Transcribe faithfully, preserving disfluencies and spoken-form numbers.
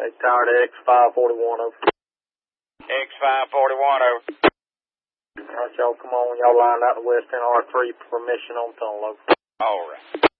Hey, Tower to X five forty-one, over. X five forty-one, over. All right, y'all, come on. Y'all line out the western R three permission on tunnel, over. All right.